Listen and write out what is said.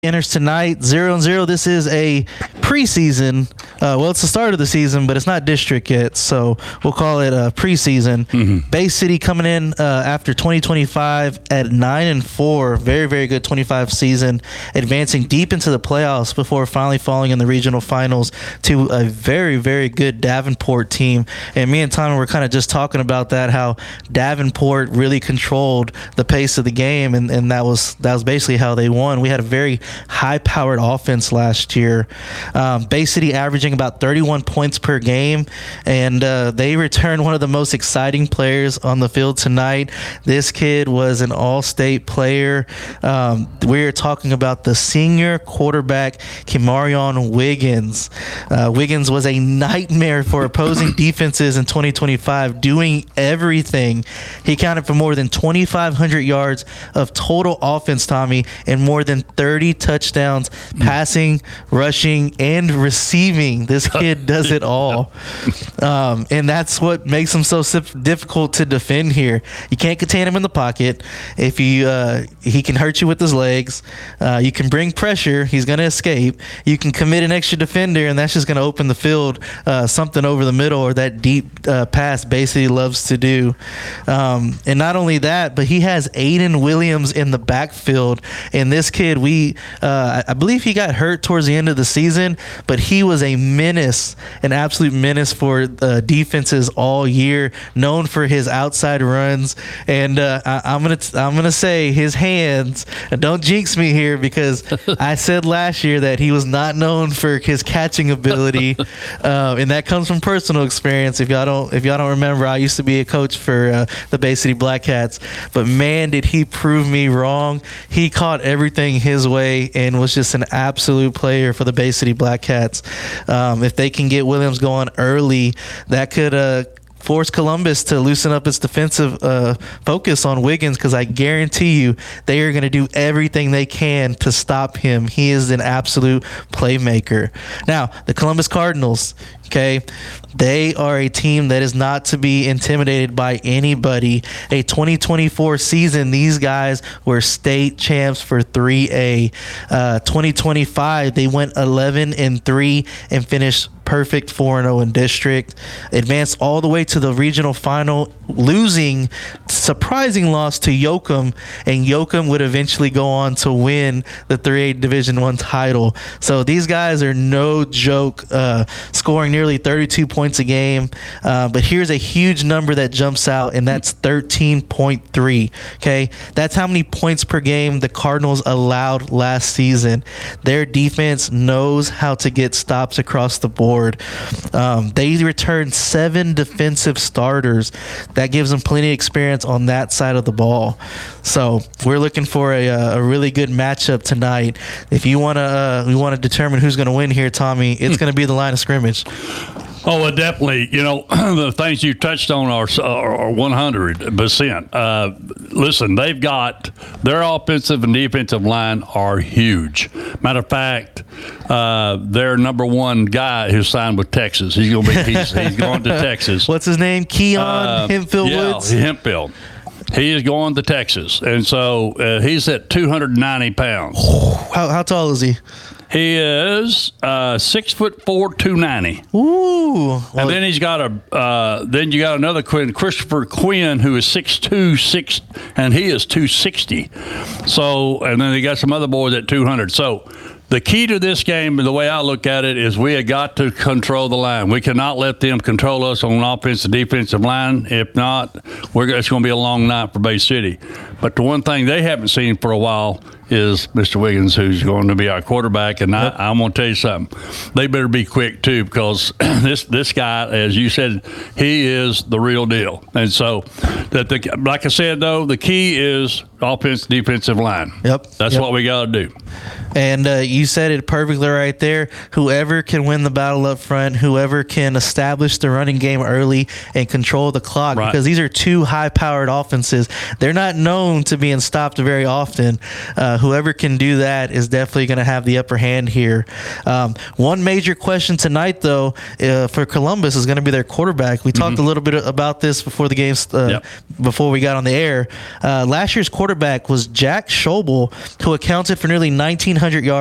enters tonight 0-0. This is a preseason. It's the start of the season, but it's not district yet, so we'll call it a preseason. Bay City coming in after 2025 at 9-4. Very, very good 25 season, advancing deep into the playoffs before finally falling in the regional finals to a very, very good Davenport team. And me and Tommy were kind of just talking about that, how Davenport really controlled the pace of the game, and that was basically how they won. We had a very high-powered offense last year. Bay City averaging about 31 points per game, and they returned one of the most exciting players on the field tonight. This kid was an all-state player. We're talking about the senior quarterback, Kimarion Wiggins. Wiggins was a nightmare for opposing defenses in 2025, doing everything. He accounted for more than 2,500 yards of total offense, Tommy, and more than 30 touchdowns, passing, rushing, and receiving. This kid does it all. And that's what makes him so difficult to defend here. You can't contain him in the pocket. If he can hurt you with his legs. You can bring pressure. He's going to escape. You can commit an extra defender, and that's just going to open the field, something over the middle or that deep pass basically loves to do. And not only that, but he has Aiden Williams in the backfield. And this kid, I believe he got hurt towards the end of the season, but he was a menace, an absolute menace for defenses all year, known for his outside runs. And I'm gonna say his hands. Don't jinx me here, because I said last year that he was not known for his catching ability, and that comes from personal experience. If y'all don't remember, I used to be a coach for the Bay City Black Cats, but man, did he prove me wrong. He caught everything his way and was just an absolute player for the Bay City Black Cats. If they can get Williams going early, that could force Columbus to loosen up its defensive focus on Wiggins, because I guarantee you they are going to do everything they can to stop him. He is an absolute playmaker. Now, the Columbus Cardinals, okay, they are a team that is not to be intimidated by anybody. A 2024 season, these guys were state champs for 3A. 2025, they went 11-3 and finished perfect 4-0 in district. Advanced all the way to the regional final, losing surprising loss to Yoakum, and Yoakum would eventually go on to win the 3A Division I title. So these guys are no joke, scoring nearly 32 points a game. But here's a huge number that jumps out, and that's 13.3. Okay, that's how many points per game the Cardinals allowed last season. Their defense knows how to get stops across the board. They returned 7 defensive starters. That gives them plenty of experience on that side of the ball. So we're looking for a really good matchup tonight. If you want to determine who's going to win here, Tommy, it's going to be the line of scrimmage. Oh, well, definitely. You know, the things you touched on are 100%. Listen, they've got their offensive and defensive line are huge. Matter of fact, their number one guy who signed with Texas, he's going to Texas. What's his name? Keon Hempfield Woods? Yeah, Hempfield. He is going to Texas, and so he's at 290 pounds. How tall is he? He is 6'4", 290. Ooh! Well, and then he's got then you got another Quinn, Christopher Quinn, who is 6'2", and he is 260. So, and then they got some other boys at 200. So, the key to this game, the way I look at it, is we have got to control the line. We cannot let them control us on offensive and defensive line. If not, it's going to be a long night for Bay City. But the one thing they haven't seen for a while is Mr. Wiggins, who's going to be our quarterback. And I'm going to tell you something. They better be quick, too, because this guy, as you said, he is the real deal. And so, like I said, though, the key is offensive, defensive line. Yep. That's what we got to do. And you said it perfectly right there. Whoever can win the battle up front, whoever can establish the running game early and control the clock, right, because these are two high-powered offenses. They're not known to being stopped very often. Whoever can do that is definitely going to have the upper hand here. One major question tonight, though, for Columbus is going to be their quarterback. We talked a little bit about this before the game, before we got on the air. Last year's quarterback was Jack Schobel, who accounted for nearly 1,900 1,500 yards.